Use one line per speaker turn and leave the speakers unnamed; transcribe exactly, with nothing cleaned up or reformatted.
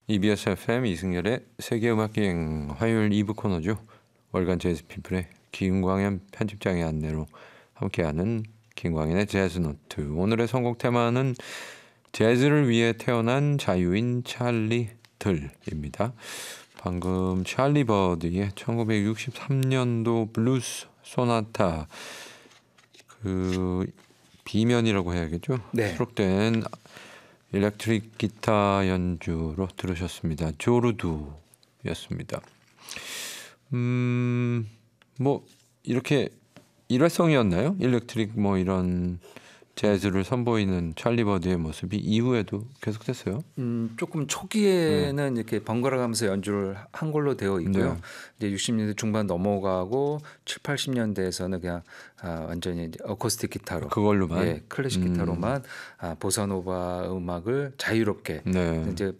이비에스 에프엠 이승열의 세계음악여행 화요일 이 부 코너죠. 월간 재즈피플의 김광현 편집장의 안내로 함께하는 김광현의 재즈노트. 오늘의 선곡 테마는 재즈를 위해 태어난 자유인 찰리들입니다. 방금 찰리 버드의 천구백육십삼 년도 블루스 소나타 그 B면이라고 해야겠죠.
네.
수록된 일렉트릭 기타 연주로 들으셨습니다. 조르두였습니다. 음, 뭐 이렇게 일회성이었나요? 일렉트릭 뭐 이런 재즈를 선보이는 찰리 버드의 모습이 이후에도 계속됐어요.
음, 조금 초기에는 네. 이렇게 번갈아가면서 연주를 한 걸로 되어 있고요. 네. 이제 육십 년대 중반 넘어가고 칠, 팔십 년대에서는 그냥 아, 완전히 이제 어쿠스틱 기타로
그걸로만
예, 클래식
음.
기타로만 아, 보사노바 음악을 자유롭게
네.
이제